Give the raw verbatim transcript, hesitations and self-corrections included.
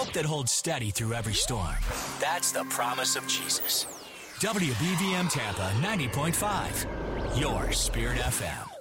Hope that holds steady through every storm. That's the promise of Jesus. W B V M Tampa ninety point five, your Spirit F M.